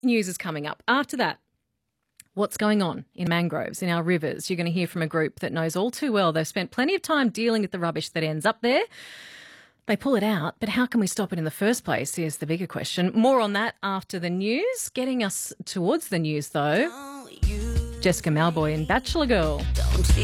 news is coming up. After that, what's going on in mangroves, in our rivers? You're going to hear from a group that knows all too well. They've spent plenty of time dealing with the rubbish that ends up there. They pull it out, but how can we stop it in the first place? Here's the bigger question. More on that after the news. Getting us towards the news, though, Jessica Mauboy and Bachelor Girl.